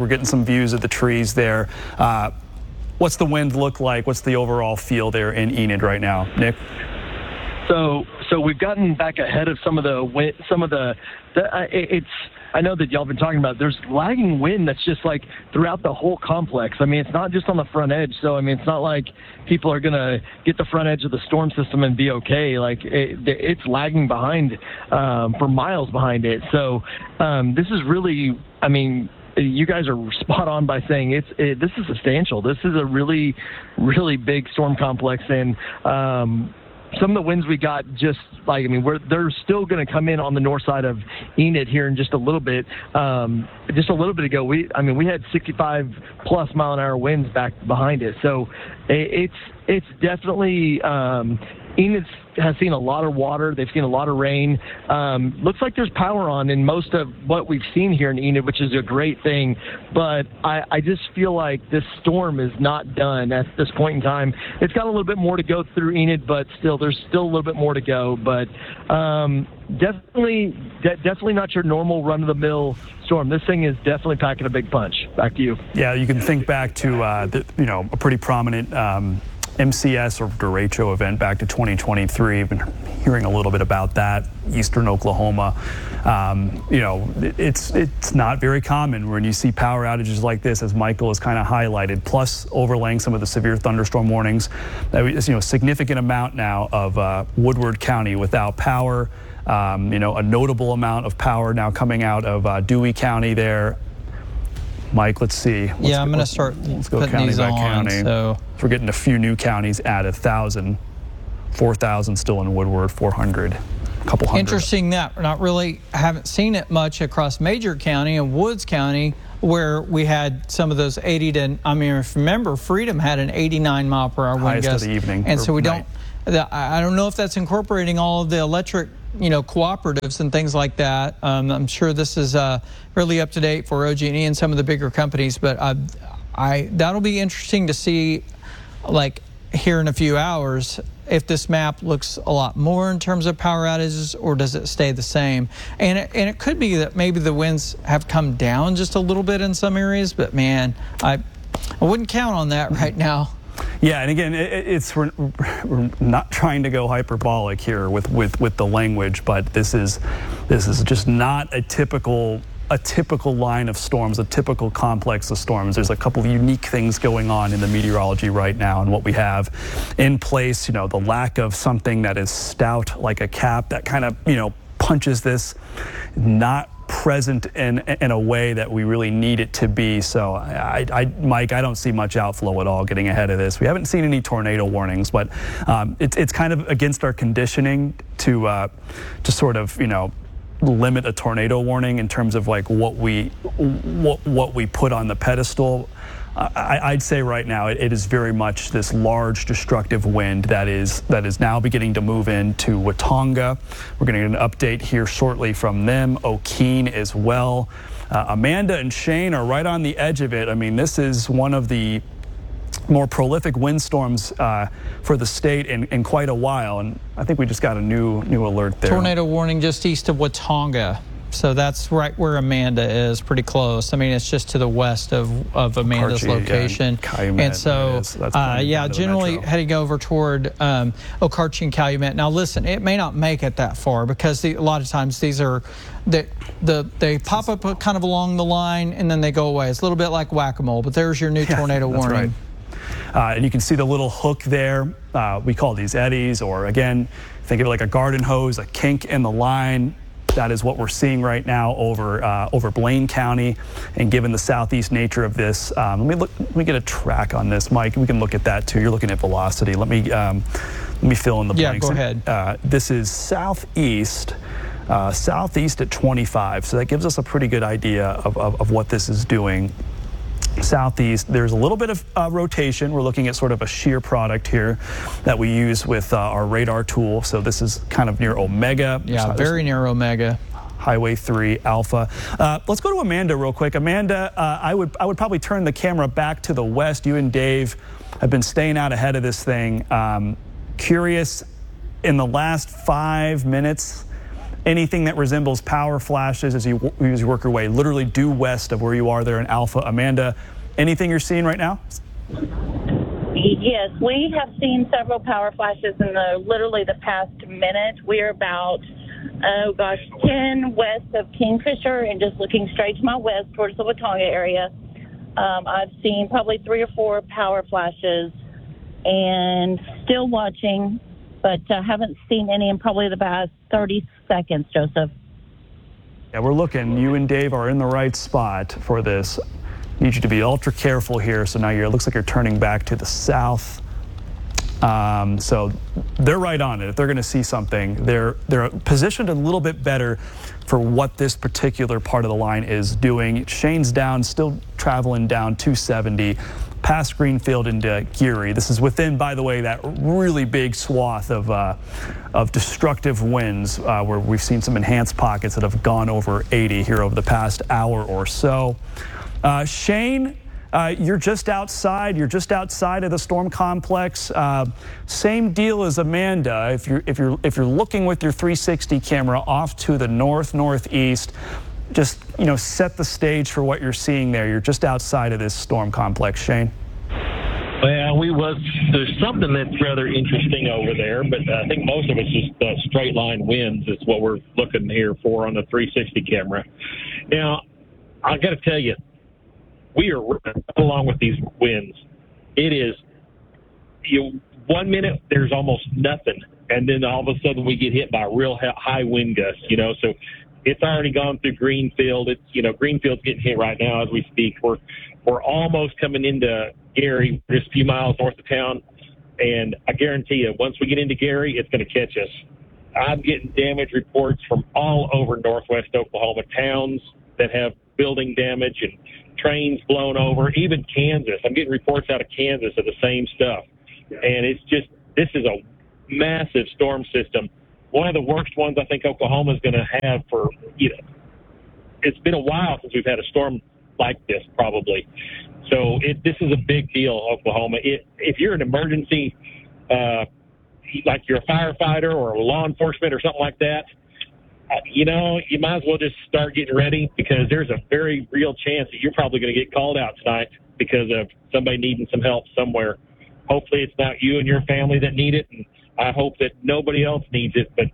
getting some views of the trees there. What's the wind look like? What's the overall feel there in Enid right now, Nick? So we've gotten back ahead of some of the I know that y'all been talking about, there's lagging wind that's just like throughout the whole complex. I mean, it's not just on the front edge. So, I mean, it's not like people are going to get the front edge of the storm system and be okay. Like it's lagging behind for miles behind it. So this is really, I mean, you guys are spot on by saying this is substantial. This is a really, really big storm complex. And some of the winds we got, just like, I mean, they're still going to come in on the north side of Enid here in just a little bit. Just a little bit ago, we had 65 plus mile an hour winds back behind it. So it's definitely Enid has seen a lot of water. They've seen a lot of rain. Looks like there's power on in most of what we've seen here in Enid, which is a great thing. But I just feel like this storm is not done at this point in time. It's got a little bit more to go through Enid, but there's still a little bit more to go. But definitely not your normal run-of-the-mill storm. This thing is definitely packing a big punch. Back to you. Yeah, you can think back to a pretty prominent MCS or derecho event back to 2023. I've been hearing a little bit about that. Eastern Oklahoma. It's not very common when you see power outages like this, as Michael has kind of highlighted, plus overlaying some of the severe thunderstorm warnings. A significant amount now of Woodward County without power. A notable amount of power now coming out of Dewey County there. Mike, let's see. I'm going to start putting these on. County. So we're getting a few new counties at 1,000, 4,000 still in Woodward, 400, a couple hundred. Interesting that haven't seen it much across Major County and Woods County, where we had some of those 80 to, I mean, remember Freedom had an 89 mile per hour wind gust. Highest of the evening. And so I don't know if that's incorporating all of the electric cooperatives and things like that. I'm sure this is really up to date for OG&E and some of the bigger companies, but that'll be interesting to see, like here in a few hours, if this map looks a lot more in terms of power outages, or does it stay the same? And it could be that maybe the winds have come down just a little bit in some areas, but man, I wouldn't count on that right now. Yeah, and again, we're not trying to go hyperbolic here with the language, but this is just not a typical line of storms, a typical complex of storms. There's a couple of unique things going on in the meteorology right now, and what we have in place, the lack of something that is stout like a cap that kind of punches this, not present in a way that we really need it to be. So Mike, I don't see much outflow at all getting ahead of this. We haven't seen any tornado warnings, but it's kind of against our conditioning to sort of limit a tornado warning in terms of like what we put on the pedestal. I'd say right now it is very much this large destructive wind that is now beginning to move into Watonga. We're going to get an update here shortly from them. O'Keene as well. Amanda and Shane are right on the edge of it. I mean, this is one of the more prolific windstorms for the state in quite a while, and I think we just got a new alert there. Tornado warning just east of Watonga. So that's right where Amanda is, pretty close. I mean, it's just to the west of Amanda's location. And so, generally heading over toward Okarche and Calumet. Now, listen, it may not make it that far because a lot of times these are, they pop up kind of along the line and then they go away. It's a little bit like whack-a-mole, but there's your new tornado warning. Right. And you can see the little hook there. We call these eddies, or again, think of it like a garden hose, a kink in the line. That is what we're seeing right now over Blaine County, and given the southeast nature of this, let me get a track on this, Mike. We can look at that too. You're looking at velocity. Let me fill in the blanks. Yeah, go ahead. This is southeast at 25, so that gives us a pretty good idea of what this is doing. Southeast, there's a little bit of rotation. We're looking at sort of a shear product here that we use with our radar tool. So this is kind of near Omega. Yeah, very near Omega. Highway 3 Alpha. Let's go to Amanda real quick. Amanda, I would probably turn the camera back to the west. You and Dave have been staying out ahead of this thing. Curious, in the last 5 minutes, anything that resembles power flashes as you work your way literally due west of where you are there in Alpha. Amanda, anything you're seeing right now? Yes, we have seen several power flashes in literally the past minute. We're about, 10 west of Kingfisher, and just looking straight to my west towards the Watonga area. I've seen probably 3 or 4 power flashes and still watching, but haven't seen any in probably the past 30 seconds, Joseph. Yeah, we're looking. You and Dave are in the right spot for this. Need you to be ultra careful here. So now it looks like you're turning back to the south. So they're right on it. If they're going to see something, they're positioned a little bit better for what this particular part of the line is doing. Shane's down, still traveling down 270 past Greenfield into Geary. This is within, by the way, that really big swath of destructive winds where we've seen some enhanced pockets that have gone over 80 here over the past hour or so. Shane, you're just outside. You're just outside of the storm complex. Same deal as Amanda. If you're looking with your 360 camera off to the northeast, just set the stage for what you're seeing there. You're just outside of this storm complex, Shane. Well, there's something that's rather interesting over there, but I think most of it's just straight line winds is what we're looking here for on the 360 camera. Now, I got to tell you, we are running along with these winds. It is, 1 minute there's almost nothing, and then all of a sudden we get hit by real high wind gusts. So it's already gone through Greenfield. Greenfield's getting hit right now as we speak. We're almost coming into Gary, just a few miles north of town, and I guarantee you, once we get into Gary, it's going to catch us. I'm getting damage reports from all over northwest Oklahoma, towns that have building damage and trains blown over, even Kansas. I'm getting reports out of Kansas of the same stuff. And this is a massive storm system. One of the worst ones I think Oklahoma is going to have for, it's been a while since we've had a storm like this, probably. So this is a big deal, Oklahoma. If you're an emergency, like you're a firefighter or a law enforcement or something like that, you might as well just start getting ready, because there's a very real chance that you're probably going to get called out tonight because of somebody needing some help somewhere. Hopefully it's not you and your family that need it, and I hope that nobody else needs it. But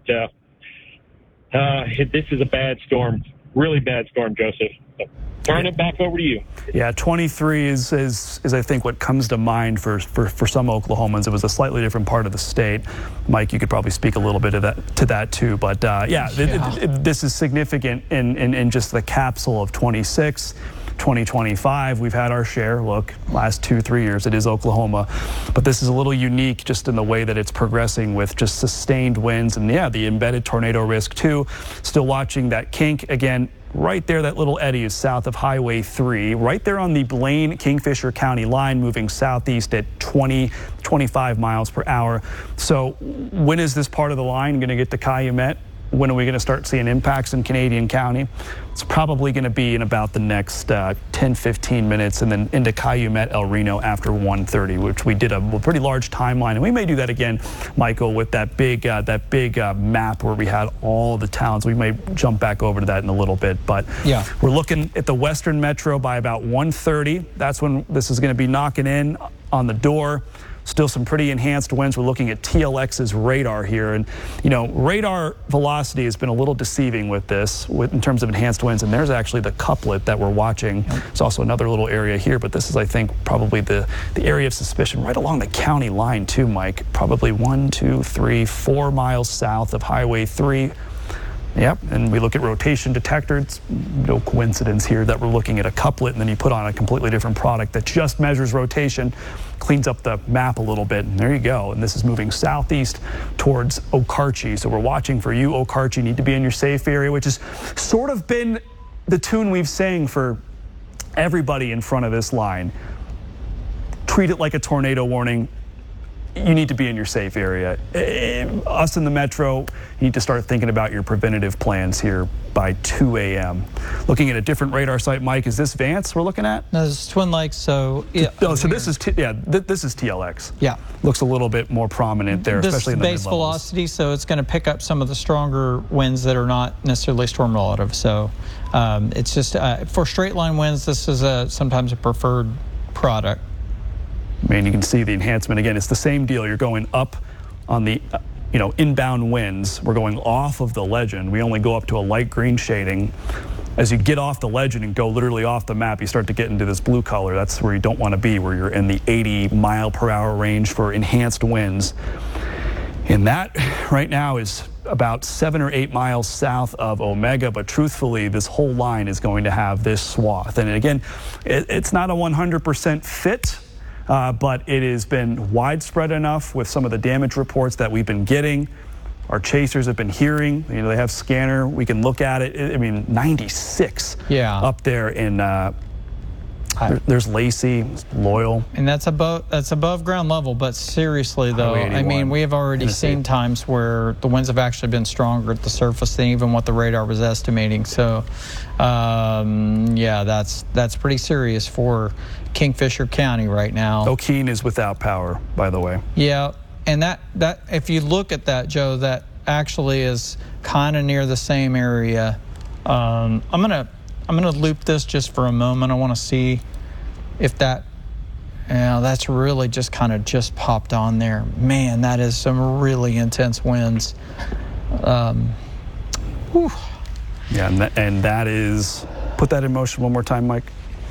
this is a bad storm, really bad storm, Joseph. So turn it back over to you. Yeah, 23 is I think what comes to mind for some Oklahomans. It was a slightly different part of the state. Mike, you could probably speak a little bit to that too. But this is significant in just the capsule of 26. 2025, we've had our share. Look, last 2-3 years, it is Oklahoma. But this is a little unique just in the way that it's progressing with just sustained winds and, the embedded tornado risk too. Still watching that kink. Again, right there, that little eddy is south of Highway 3, right there on the Blaine-Kingfisher County line, moving southeast at 20-25 miles per hour. So when is this part of the line going to get to Calumet? When are we going to start seeing impacts in Canadian County? It's probably going to be in about the next 10-15 minutes, and then into Calumet, El Reno after 1:30, which we did a pretty large timeline. And we may do that again, Michael, with that big map where we had all the towns. We may jump back over to that in a little bit. But we're looking at the Western Metro by about 1:30. That's when this is going to be knocking in on the door. Still some pretty enhanced winds. We're looking at TLX's radar here. And, radar velocity has been a little deceiving with this in terms of enhanced winds. And there's actually the couplet that we're watching. There's also another little area here, but this is, I think, probably the area of suspicion right along the county line too, Mike. Probably 1, 2, 3, 4 miles south of Highway 3. Yep, and we look at rotation detector. It's no coincidence here that we're looking at a couplet, and then you put on a completely different product that just measures rotation, cleans up the map a little bit, and there you go. And this is moving southeast towards Okarche. So we're watching for you, Okarche. You need to be in your safe area, which has sort of been the tune we've sang for everybody in front of this line. Treat it like a tornado warning. you need to be in your safe area. Us in the metro, you need to start thinking about your preventative plans here by 2 a.m. Looking at a different radar site, Mike, is this Vance we're looking at? No, this is Twin Lakes, so... Yeah, so this is TLX. Yeah. Looks a little bit more prominent there, especially in the base velocity, so it's going to pick up some of the stronger winds that are not necessarily storm relative. So it's just, for straight line winds, this is sometimes a preferred product. I mean, you can see the enhancement. Again, it's the same deal. You're going up on the inbound winds. We're going off of the legend. We only go up to a light green shading. As you get off the legend and go literally off the map, you start to get into this blue color. That's where you don't want to be, where you're in the 80 mile per hour range for enhanced winds. And that right now is about 7 or 8 miles south of Omega, but truthfully, this whole line is going to have this swath. And again, it's not a 100% fit, but it has been widespread enough with some of the damage reports that we've been getting. Our chasers have been hearing, they have scanner, we can look at it. I mean, 96 up there in, there's Lacey, Loyal. And that's above ground level, but seriously though, I mean, we have already seen times where the winds have actually been stronger at the surface than even what the radar was estimating. So, yeah, that's pretty serious for Kingfisher County right now. O'Keene is without power, by the way. Yeah. And that if you look at that, Joe, that actually is kind of near the same area. I'm gonna loop this just for a moment. I want to see if that's really just kind of just popped on there. Man, that is some really intense winds. Whew. Yeah, and that is, put that in motion one more time, Mike.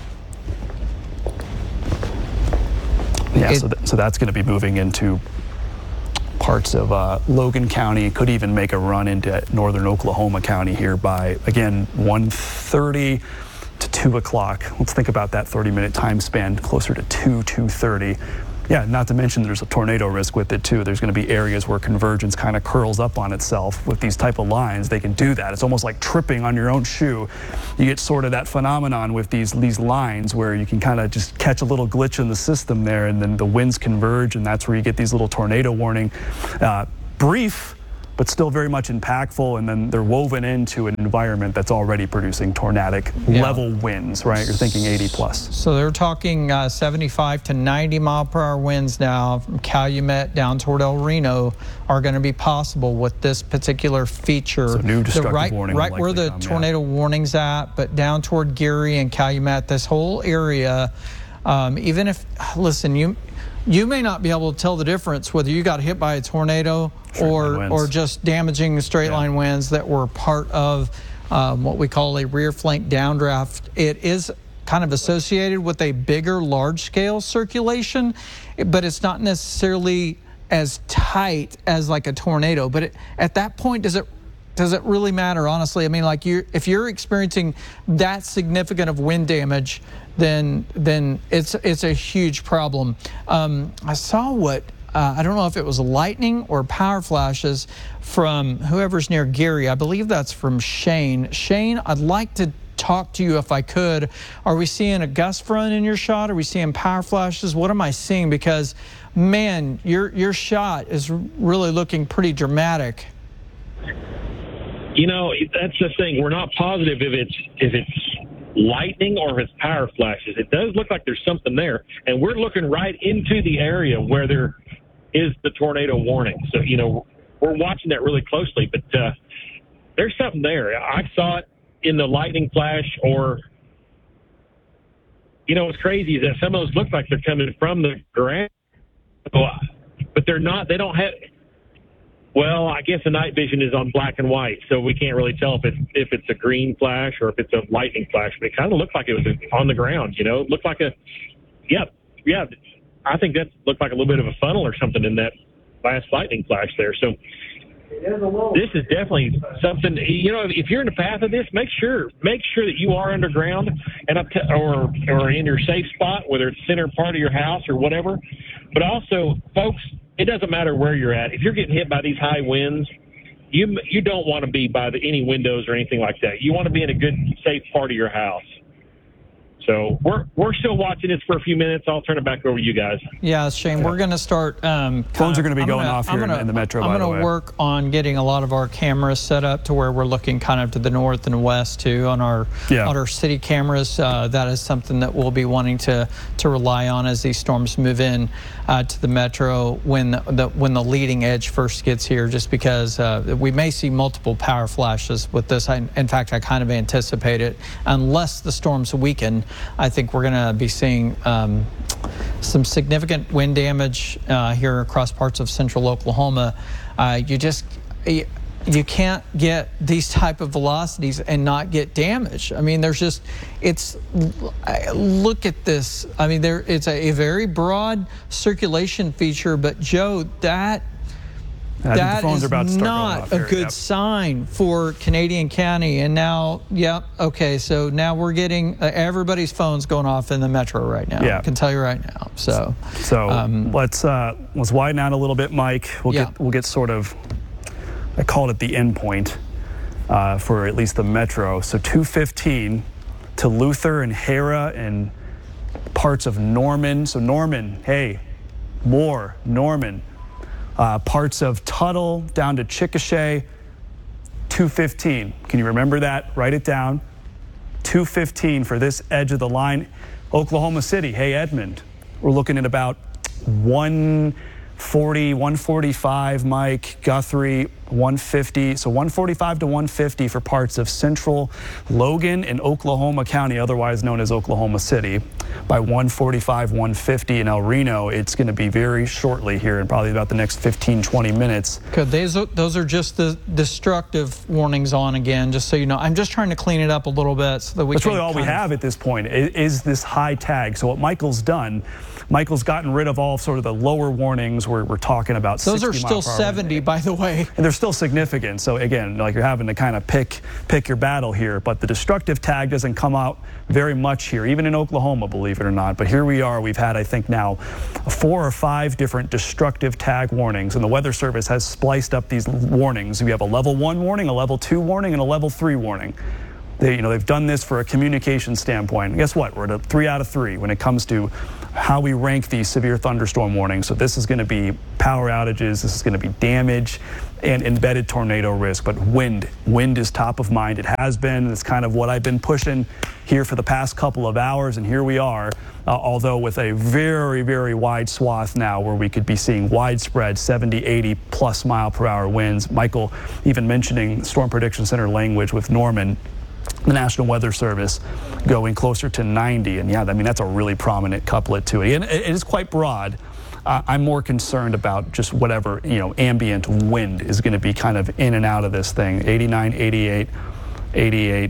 Yeah, so that's going to be moving into parts of Logan County. Could even make a run into northern Oklahoma County here by, again, 1:30 to 2 o'clock. Let's think about that 30-minute time span, closer to 2:30. Yeah, not to mention there's a tornado risk with it too. There's going to be areas where convergence kind of curls up on itself with these type of lines. They can do that. It's almost like tripping on your own shoe. You get sort of that phenomenon with these lines where you can kind of just catch a little glitch in the system there, and then the winds converge, and that's where you get these little tornado warning. Brief, but still very much impactful, and then they're woven into an environment that's already producing tornadic level winds, right? You're thinking 80 plus. So they're talking 75 to 90 mile per hour winds now from Calumet down toward El Reno are going to be possible with this particular feature. So new destructive warning. Right where the tornado warning's at, but down toward Geary and Calumet, this whole area, even if, listen, you may not be able to tell the difference whether you got hit by a tornado or just damaging straight line winds that were part of what we call a rear flank downdraft. It is kind of associated with a bigger, large-scale circulation, but it's not necessarily as tight as like a tornado. But at that point, does it really matter, honestly? I mean, like if you're experiencing that significant of wind damage, then it's a huge problem. I saw I don't know if it was lightning or power flashes from whoever's near Geary. I believe that's from Shane. Shane, I'd like to talk to you if I could. Are we seeing a gust front in your shot? Are we seeing power flashes? What am I seeing? Because, man, your shot is really looking pretty dramatic. That's the thing. We're not positive if it's lightning or if it's power flashes. It does look like there's something there, and we're looking right into the area where there is the tornado warning. So, we're watching that really closely, but there's something there. I saw it in the lightning flash, or, what's crazy is that some of those look like they're coming from the ground, but they're not. They don't have. Well, I guess the night vision is on black and white, so we can't really tell if it's a green flash or if it's a lightning flash. But it kind of looked like it was on the ground. It looked like yeah. I think that looked like a little bit of a funnel or something in that last lightning flash there. So this is definitely something. If you're in the path of this, make sure that you are underground and or in your safe spot, whether it's center part of your house or whatever. But also, folks, it doesn't matter where you're at. If you're getting hit by these high winds, you don't want to be by any windows or anything like that. You want to be in a good, safe part of your house. So we're still watching this for a few minutes. I'll turn it back over to you guys. Yeah, Shane, we're going to start. Phones are going to be going off here in the metro, by the way. I'm going to work on getting a lot of our cameras set up to where we're looking kind of to the north and west, too, on our city cameras. That is something that we'll be wanting to rely on as these storms move in to the metro when the leading edge first gets here, just because we may see multiple power flashes with this. In fact, I kind of anticipate it. Unless the storms weaken, I think we're going to be seeing some significant wind damage here across parts of central Oklahoma. You can't get these type of velocities and not get damage. I mean, look at this. I mean, it's a very broad circulation feature, but Joe, that is not a good sign for Canadian County. And now, so now we're getting everybody's phone's going off in the metro right now. Yeah. I can tell you right now. So let's widen out a little bit, Mike. We'll get sort of, I called it the end point for at least the metro. So 215 to Luther and Hara and parts of Norman. So Norman, Moore, Norman. Parts of Tuttle down to Chickasha, 215. Can you remember that? Write it down. 215 for this edge of the line. Oklahoma City, Edmond. We're looking at about 140, 145, Mike, Guthrie, 150. So 145 to 150 for parts of central Logan and Oklahoma County, otherwise known as Oklahoma City. By 145, 150 in El Reno, it's going to be very shortly here in probably about the next 15, 20 minutes. Good. Those are just the destructive warnings on again, just so you know. I'm just trying to clean it up a little bit so that we That's really all we have at this point is this high tag. So what Michael's done, Michael's gotten rid of all sort of the lower warnings where we're talking about 60 Those are still 70, by the way. And they're still significant. So again, like you're having to kind of pick your battle here. But the destructive tag doesn't come out very much here, even in Oklahoma, believe it or not. But here we are. We've had, I think now, 4 or 5 different destructive tag warnings. And the Weather Service has spliced up these warnings. We have a level 1 warning, a level 2 warning, and a level 3 warning. They've done this for a communication standpoint. And guess what? We're at a 3 out of 3 when it comes to how we rank these severe thunderstorm warnings. So this is going to be power outages. This is going to be damage and embedded tornado risk. But wind is top of mind. It has been. It's kind of what I've been pushing here for the past couple of hours. And here we are, although with a very, very wide swath now where we could be seeing widespread 70, 80 plus mile per hour winds. Michael even mentioning Storm Prediction Center language with Norman, the National Weather Service, going closer to 90. And that's a really prominent couplet to it. And it is quite broad. I'm more concerned about just whatever, ambient wind is going to be kind of in and out of this thing. 89, 88, 88,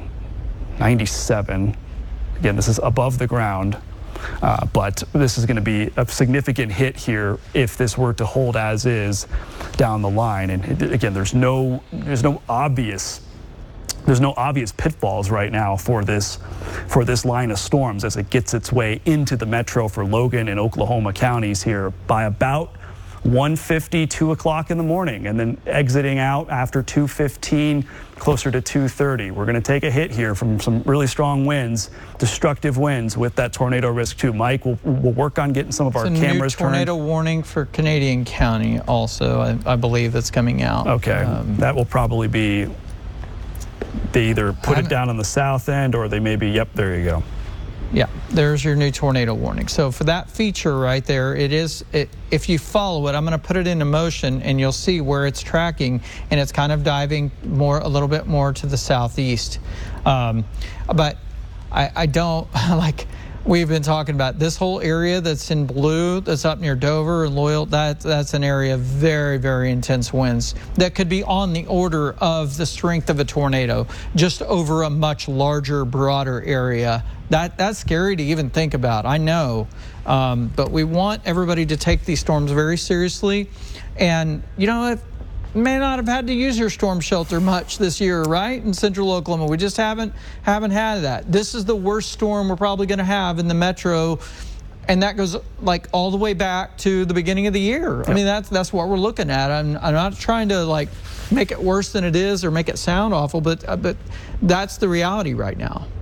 97. Again, this is above the ground. But this is going to be a significant hit here if this were to hold as is down the line. And again, there's no obvious pitfalls right now for this line of storms as it gets its way into the metro for Logan and Oklahoma counties here by about 1:50, 2 o'clock in the morning, and then exiting out after 2:15, closer to 2:30. We're going to take a hit here from some really strong winds, destructive winds with that tornado risk too. Mike, we'll work on getting some of our cameras turned. Tornado warning for Canadian County also, I believe, that's coming out. Okay, that will probably be. They either put it down on the south end or they maybe, there you go. Yeah, there's your new tornado warning. So for that feature right there, if you follow it, I'm going to put it into motion and you'll see where it's tracking, and it's kind of diving a little bit more to the southeast. But I don't, we've been talking about this whole area that's in blue, that's up near Dover and Loyal, that's an area of very, very intense winds that could be on the order of the strength of a tornado, just over a much larger, broader area. That's scary to even think about, I know. But we want everybody to take these storms very seriously. And, if may not have had to use your storm shelter much this year, right? In central Oklahoma, we just haven't had that. This is the worst storm we're probably going to have in the metro, and that goes all the way back to the beginning of the year. Yep. I mean, that's what we're looking at. I'm not trying to make it worse than it is or make it sound awful, but that's the reality right now.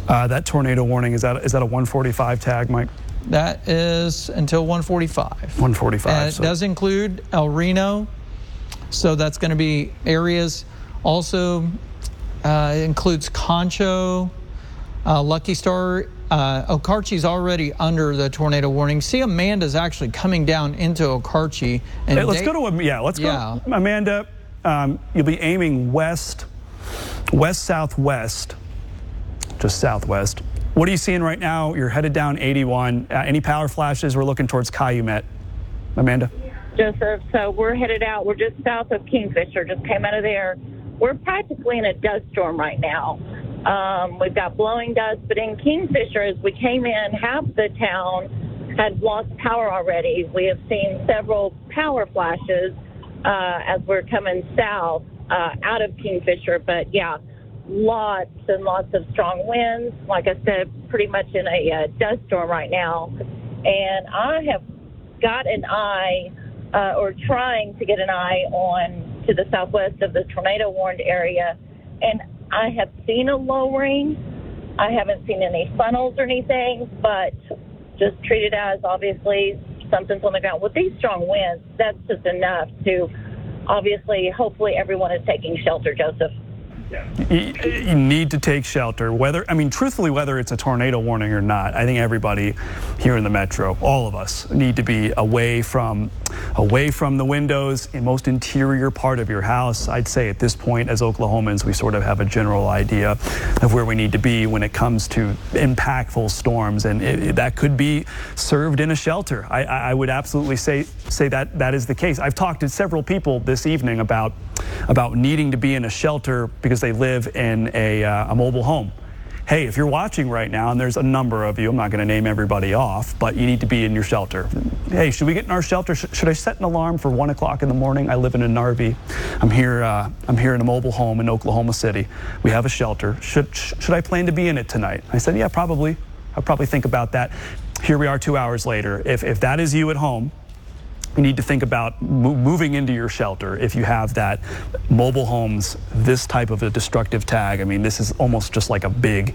That tornado warning, is that a 145 tag, Mike? That is until 145. 145. And it does include El Reno, so that's going to be areas. Also includes Concho, Lucky Star. Okarchee's already under the tornado warning. See, Amanda's actually coming down into Okarchee. And hey, let's go to Amanda. You'll be aiming west, southwest, just southwest. What are you seeing right now? You're headed down 81. Any power flashes? We're looking towards Calumet. Amanda? Joseph, so we're headed out. We're just south of Kingfisher, just came out of there. We're practically in a dust storm right now. We've got blowing dust, but in Kingfisher, as we came in, half the town had lost power already. We have seen several power flashes as we're coming south out of Kingfisher, but yeah, lots and lots of strong winds. Like I said, pretty much in a dust storm right now. And I have got an eye, or trying to get an eye on to the southwest of the tornado warned area. And I have seen a lowering. I haven't seen any funnels or anything, but just treat it as obviously something's on the ground. With these strong winds, that's just enough to obviously, hopefully everyone is taking shelter, Joseph. You need to take shelter. Truthfully, whether it's a tornado warning or not, I think everybody here in the metro, all of us, need to be away from the windows, in most interior part of your house. I'd say at this point, as Oklahomans, we sort of have a general idea of where we need to be when it comes to impactful storms, and that could be served in a shelter. I would absolutely say that is the case. I've talked to several people this evening about needing to be in a shelter because they live in a mobile home. Hey, if you're watching right now, and there's a number of you, I'm not going to name everybody off, but you need to be in your shelter. Hey, should we get in our shelter? Should I set an alarm for 1 o'clock in the morning? I live in an RV. I'm here in a mobile home in Oklahoma City. We have a shelter. Should I plan to be in it tonight? I said, yeah, probably. I'll probably think about that. Here we are 2 hours later. If that is you at home, you need to think about moving into your shelter if you have that. Mobile homes, this type of a destructive tag, this is almost just like a big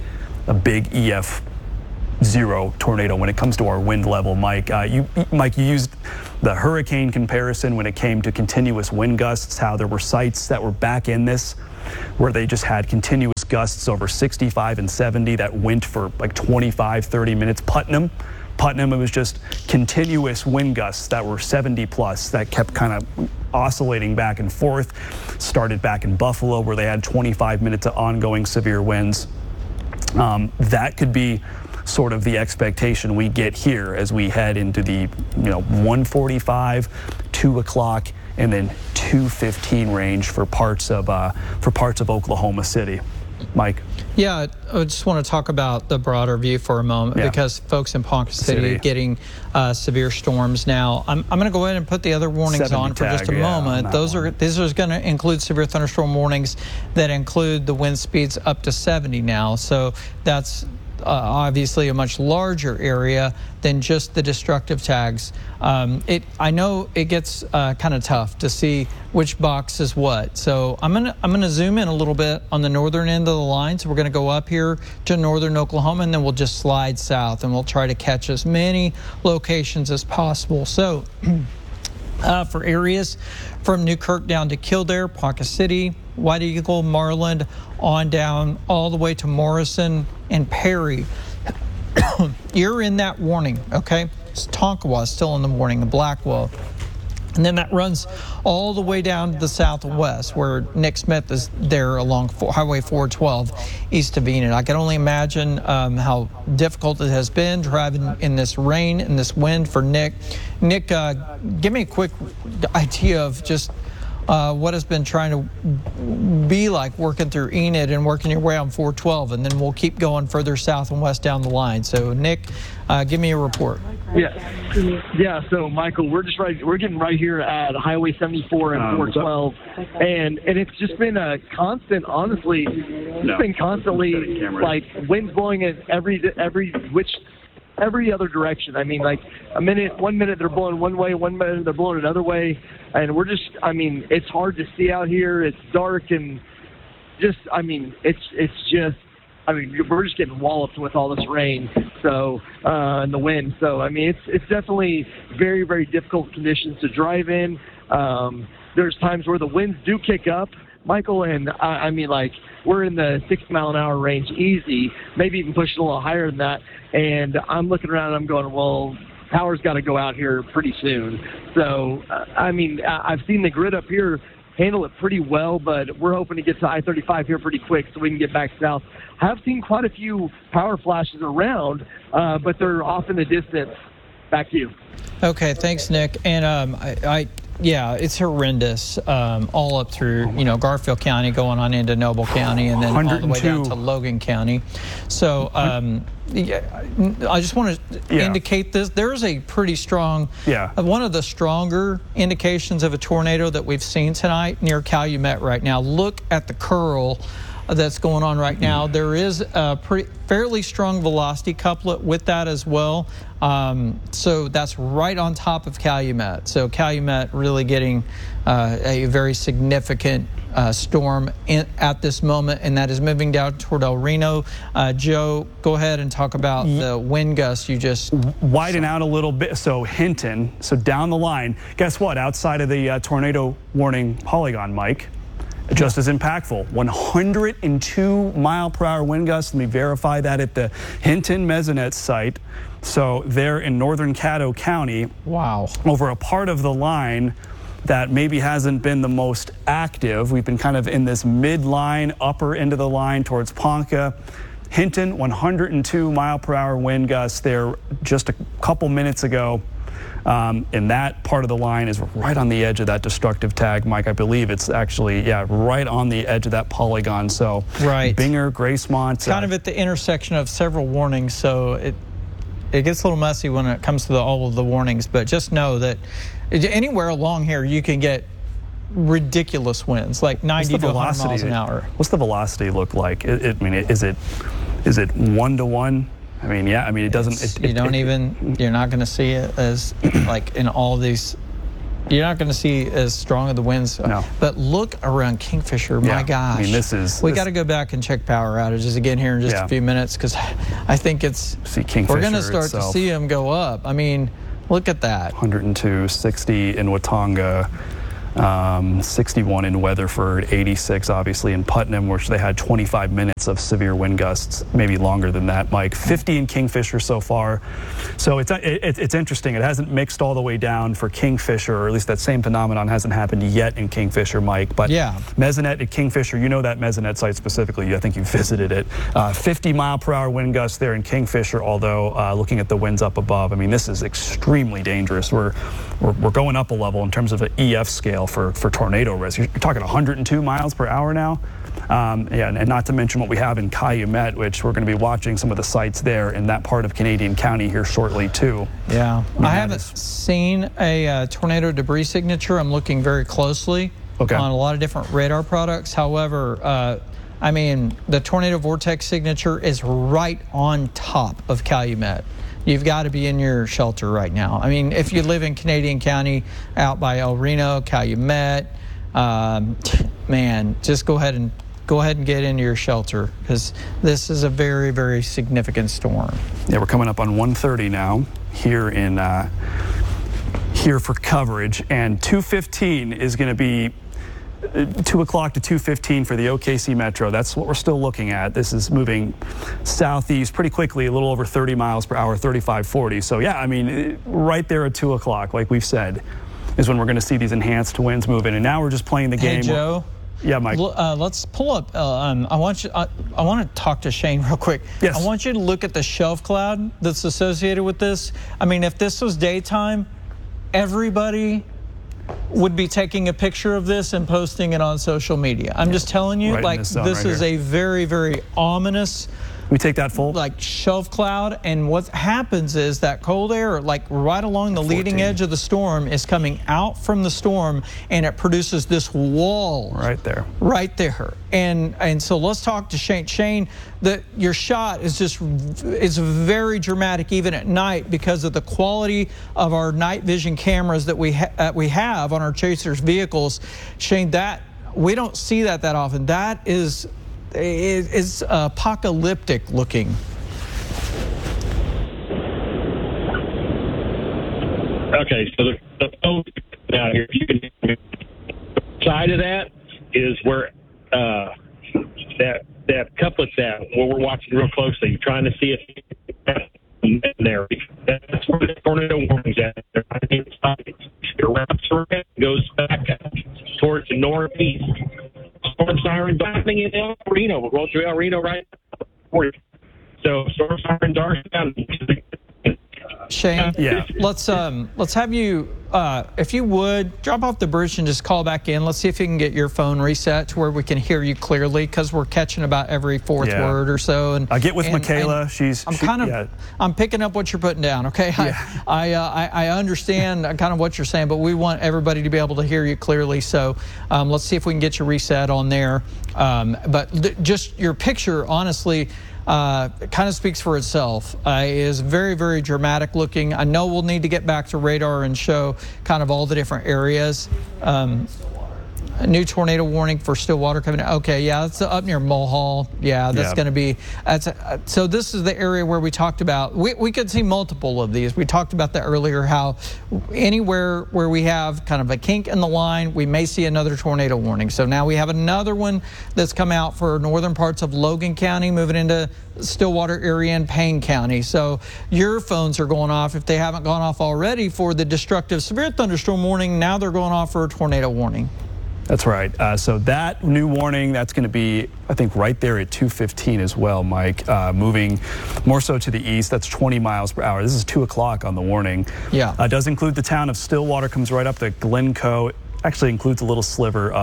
EF0 tornado when it comes to our wind level. Mike, you used the hurricane comparison when it came to continuous wind gusts, how there were sites that were back in this where they just had continuous gusts over 65 and 70 that went for like 25, 30 minutes. Putnam, it was just continuous wind gusts that were 70 plus that kept kind of oscillating back and forth. Started back in Buffalo where they had 25 minutes of ongoing severe winds. That could be sort of the expectation we get here as we head into the 1:45, 2 o'clock, and then 2:15 range for parts of Oklahoma City. Mike? Yeah, I just want to talk about the broader view for a moment because folks in Ponca City are getting severe storms now. I'm going to go ahead and put the other warnings on for just a moment. These are going to include severe thunderstorm warnings that include the wind speeds up to 70 now. So that's obviously a much larger area than just the destructive tags. I know it gets kind of tough to see which box is what. So I'm gonna zoom in a little bit on the northern end of the line. So we're gonna go up here to northern Oklahoma, and then we'll just slide south, and we'll try to catch as many locations as possible. So for areas from Newkirk down to Kildare, Ponca City, White Eagle, Marland, on down all the way to Morrison and Perry. You're in that warning, okay? Tonkawa is still in the warning, the Blackwell. And then that runs all the way down to the southwest where Nick Smith is there along Highway 412 east of Enid. I can only imagine how difficult it has been driving in this rain and this wind for Nick. Nick, give me a quick idea of just what has been trying to be like working through Enid and working your way on 412, and then we'll keep going further south and west down the line. So, Nick, give me a report. Yeah. So, Michael, we're getting right here at Highway 74 and 412, and it's just been a constant. Honestly, it's been constantly like winds blowing in every other direction. Like 1 minute they're blowing one way, 1 minute they're blowing another way, and we're just. it's hard to see out here. It's dark and just. it's just I mean, we're just getting walloped with all this rain, so and the wind. So I mean, it's definitely very, very difficult conditions to drive in. There's times where the winds do kick up, Michael, and I mean, like, we're in the 60-mile-an-hour range easy, maybe even pushing a little higher than that. And I'm looking around and I'm going, well, power's got to go out here pretty soon. So, I mean, I've seen the grid up here handle it pretty well, but we're hoping to get to I-35 here pretty quick so we can get back south. I have seen quite a few power flashes around, but they're off in the distance. Back to you. Okay, thanks, Nick. And yeah, it's horrendous all up through, Garfield County, going on into Noble County, and then all the way down to Logan County. So I just want to indicate this. There's a pretty strong, one of the stronger indications of a tornado that we've seen tonight near Calumet right now. Look at the curl that's going on right now. There is a fairly strong velocity couplet with that as well. So that's right on top of Calumet. So Calumet really getting a very significant storm at this moment, and that is moving down toward El Reno. Joe, go ahead and talk about the wind gusts you just widen out a little bit. So Hinton, so down the line, guess what? Outside of the tornado warning polygon, Mike, just as impactful, 102-mile-per-hour wind gusts. Let me verify that at the Hinton Mesonet site. So they're in northern Caddo County. Wow. Over a part of the line that maybe hasn't been the most active. We've been kind of in this midline, upper end of the line towards Ponca. Hinton, 102-mile-per-hour wind gusts there just a couple minutes ago. And that part of the line is right on the edge of that destructive tag, Mike. I believe it's actually, right on the edge of that polygon. So Binger, Gracemont. Kind of at the intersection of several warnings, so it gets a little messy when it comes to all of the warnings. But just know that anywhere along here you can get ridiculous winds, like 90 to 100 miles an hour. What's the velocity look like? I mean, is it 1-to-1? I mean, it doesn't. You're not going to see it as like in all these. You're not going to see as strong of the winds. No. But look around Kingfisher. My gosh. I mean, we got to go back and check power outages again here in just a few minutes, because I think we're going to start to see them go up. I mean, look at that. 102, 60 in Watonga. 61 in Weatherford, 86 obviously in Putnam, which they had 25 minutes of severe wind gusts, maybe longer than that, Mike. 50 in Kingfisher so far. So it's interesting. It hasn't mixed all the way down for Kingfisher, or at least that same phenomenon hasn't happened yet in Kingfisher, Mike. But Mesonet at Kingfisher, you know that Mesonet site specifically. I think you visited it. 50-mile-per-hour wind gusts there in Kingfisher, although looking at the winds up above, I mean, this is extremely dangerous. We're going up a level in terms of an EF scale for tornado risk. You're talking 102 miles per hour now. And not to mention what we have in Calumet, which we're going to be watching some of the sites there in that part of Canadian County here shortly too. Yeah, I haven't seen a tornado debris signature. I'm looking very closely on a lot of different radar products. However, I mean, the tornado vortex signature is right on top of Calumet. You've got to be in your shelter right now. I mean, if you live in Canadian County, out by El Reno, Calumet, man, just go ahead and get into your shelter, because this is a very, very significant storm. Yeah, we're coming up on 1:30 now here for coverage, and 2:15 is going to be 2 o'clock to 2:15 for the OKC Metro. That's what we're still looking at. This is moving southeast pretty quickly, a little over 30 miles per hour, 35, 40. So yeah, I mean, right there at 2 o'clock, like we've said, is when we're going to see these enhanced winds move in. And now we're just playing the game. Hey, Joe. Yeah, Mike. Let's pull up. I want to talk to Shane real quick. Yes. I want you to look at the shelf cloud that's associated with this. I mean, if this was daytime, everybody would be taking a picture of this and posting it on social media. I'm just telling you, this is a very, very ominous. We take that full? Like shelf cloud, and what happens is that cold air, like right along the leading edge of the storm, is coming out from the storm, and it produces this wall. Right there. Right there. And so let's talk to Shane. Shane, your shot is it's very dramatic even at night because of the quality of our night vision cameras that we have on our chasers vehicles. Shane, that we don't see that often. That is is apocalyptic looking. Okay, so the phone down here, if you can, side of that is where that couplet's at, where we're watching real closely. You're trying to see if in there. That's where the tornado warning's at. It wraps around, goes back towards the northeast. Storm siren diving in El Reno. We'll roll through El Reno right now. So storm sirens are down. Shane, Yeah. let's have you, if you would, drop off the bridge and just call back in. Let's see if you can get your phone reset to where we can hear you clearly, because we're catching about every fourth word or so. And I get with Michaela. I'm picking up what you're putting down. Okay, Yeah. I understand kind of what you're saying, but we want everybody to be able to hear you clearly. So let's see if we can get you reset on there. But just your picture, honestly, kind of speaks for itself. Is very, very dramatic looking. I know we'll need to get back to radar and show kind of all the different areas. A new tornado warning for Stillwater coming out. Okay, yeah, that's up near Mulhall. Yeah, that's going to be. So this is the area where we talked about. We could see multiple of these. We talked about that earlier. How anywhere where we have kind of a kink in the line, we may see another tornado warning. So now we have another one that's come out for northern parts of Logan County, moving into Stillwater area and Payne County. So your phones are going off, if they haven't gone off already, for the destructive severe thunderstorm warning. Now they're going off for a tornado warning. That's right. So that new warning, that's going to be, I think, right there at 2:15 as well, Mike. Moving more so to the east. That's 20 miles per hour. This is 2 o'clock on the warning. Yeah. Does include the town of Stillwater, comes right up to Glencoe. Actually includes a little sliver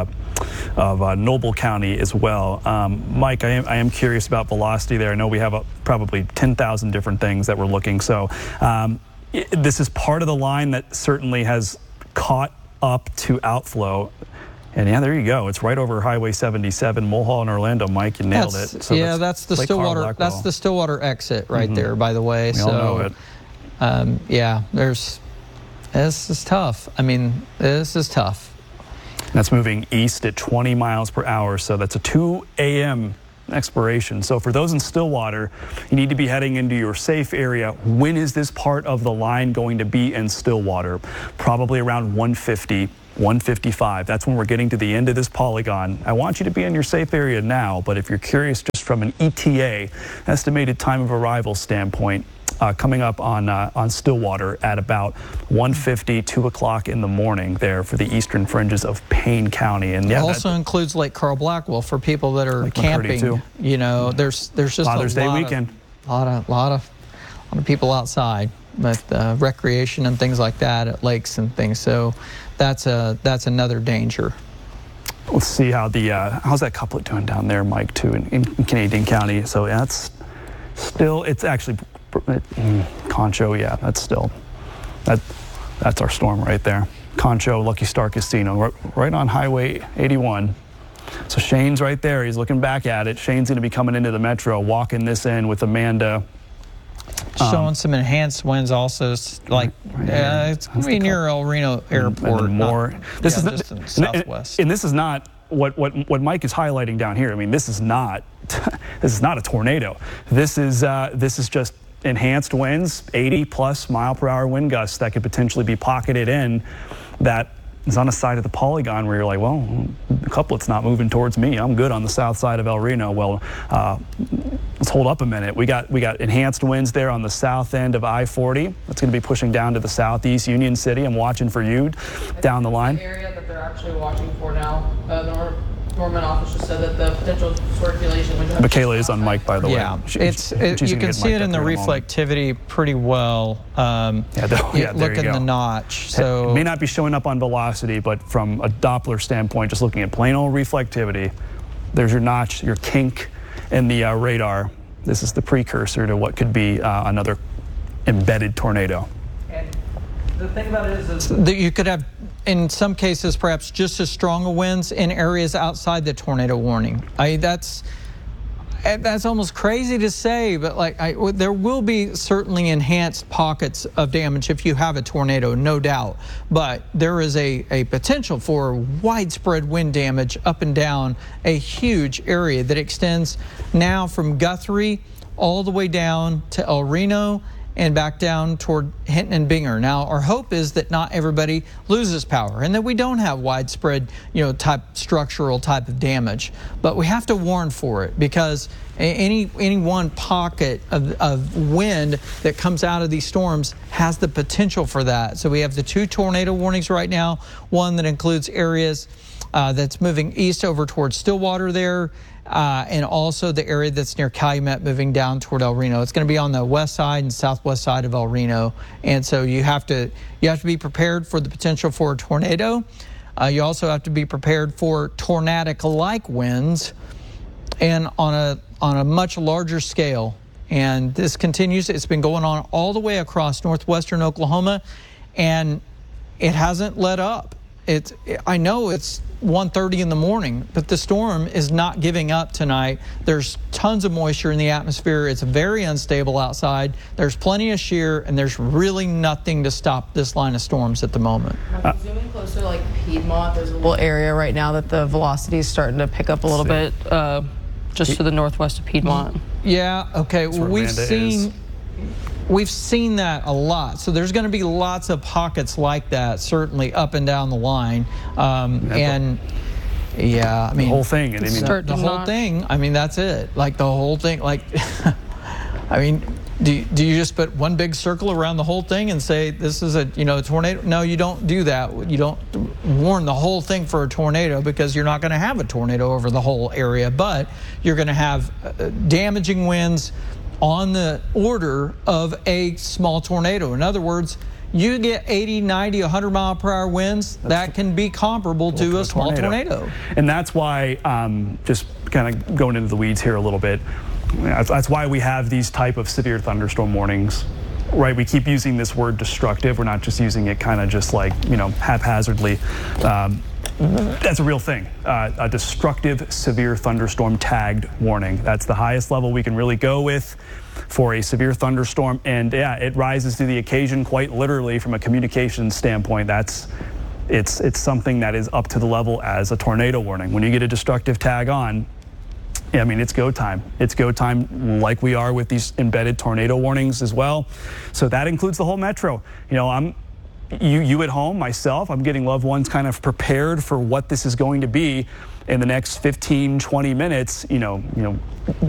of Noble County as well. Mike, I am curious about velocity there. I know we have probably 10,000 different things that we're looking. So this is part of the line that certainly has caught up to outflow. And yeah, there you go. It's right over Highway 77, Mulhall and Orlando. Mike, you nailed it. So yeah, that's the Stillwater. That's the Stillwater exit right there, by the way. We all know it. Yeah, this is tough. I mean, this is tough. That's moving east at 20 miles per hour. So that's a 2 a.m. expiration. So for those in Stillwater, you need to be heading into your safe area. When is this part of the line going to be in Stillwater? Probably around 150, 155. That's when we're getting to the end of this polygon. I want you to be in your safe area now, but if you're curious just from an ETA, estimated time of arrival standpoint, coming up on Stillwater at about 1:50, 2 o'clock in the morning there for the eastern fringes of Payne County. And yeah, it also includes Lake Carl Blackwell for people that are camping. You know, there's just Father's Day weekend. A lot of people outside, but recreation and things like that at lakes and things. So that's another danger. Let's see how how's that couplet doing down there, Mike, too, in Canadian County. So yeah, it's actually Concho. Yeah, that's our storm right there. Concho, Lucky Star Casino, right on Highway 81. So Shane's right there. He's looking back at it. Shane's going to be coming into the metro, walking this in with Amanda. Showing some enhanced winds also, like it's going to be near El Reno Airport. And more. This is just in the southwest. And this is not what Mike is highlighting down here. I mean, this is not a tornado. This is just enhanced winds, 80+ mile per hour wind gusts that could potentially be pocketed in. That is on the side of the polygon where you're like, well, the couplet's not moving towards me. I'm good on the south side of El Reno. Well, let's hold up a minute. We got enhanced winds there on the south end of I-40. That's going to be pushing down to the southeast, Union City. I'm watching for you down the line. The area that they're actually watching for now, the Norman office just said that the potential circulation would. Michaela is on mic, by the way. Yeah, you can see it in the reflectivity pretty well. Look in the notch. So it may not be showing up on velocity, but from a Doppler standpoint, just looking at plain old reflectivity, there's your notch, your kink in the radar. This is the precursor to what could be another embedded tornado. And the thing about it is that you could have, in some cases, perhaps just as strong winds in areas outside the tornado warning. That's almost crazy to say, but there will be certainly enhanced pockets of damage if you have a tornado, no doubt. But there is a potential for widespread wind damage up and down a huge area that extends now from Guthrie all the way down to El Reno and back down toward Hinton and Binger. Now, our hope is that not everybody loses power and that we don't have widespread, structural type of damage. But we have to warn for it, because any one pocket of wind that comes out of these storms has the potential for that. So we have the 2 tornado warnings right now, one that includes areas that's moving east over towards Stillwater there, and also the area that's near Calumet moving down toward El Reno. It's going to be on the west side and southwest side of El Reno, and so you have to be prepared for the potential for a tornado. You also have to be prepared for tornadic-like winds, and on a much larger scale. And this continues. It's been going on all the way across northwestern Oklahoma, and it hasn't let up. I know it's 1:30 in the morning, but the storm is not giving up tonight. There's tons of moisture in the atmosphere. It's very unstable outside. There's plenty of shear, and there's really nothing to stop this line of storms at the moment. Zooming closer, like Piedmont, there's a little area right now that the velocity is starting to pick up a little bit, just to the northwest of Piedmont. Yeah, okay. Well, we've seen that a lot. So there's going to be lots of pockets like that, certainly up and down the line. And yeah, I mean, the whole thing. The whole thing. I mean, that's it. Like the whole thing. Like, I mean, do you just put one big circle around the whole thing and say this is a tornado? No, you don't do that. You don't warn the whole thing for a tornado, because you're not going to have a tornado over the whole area, but you're going to have damaging winds on the order of a small tornado. In other words, you get 80, 90, 100 mile per hour winds, that can be comparable to a small tornado. And that's why, just kind of going into the weeds here a little bit, that's why we have these type of severe thunderstorm warnings, right? We keep using this word destructive. We're not just using it kind of just like, haphazardly. That's a real thing. A destructive severe thunderstorm tagged warning. That's the highest level we can really go with for a severe thunderstorm. And yeah, it rises to the occasion quite literally from a communications standpoint. It's something that is up to the level as a tornado warning. When you get a destructive tag on, I mean, it's go time. It's go time, like we are with these embedded tornado warnings as well. So that includes the whole metro. You at home, myself, I'm getting loved ones kind of prepared for what this is going to be in the next 15, 20 minutes.